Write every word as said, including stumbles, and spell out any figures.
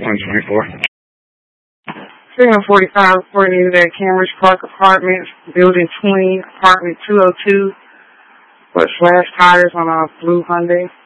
one twenty-four. Signal forty-five reported at Cambridge Park Apartments, Building twenty, Apartment two oh two, with slash tires on a blue Hyundai.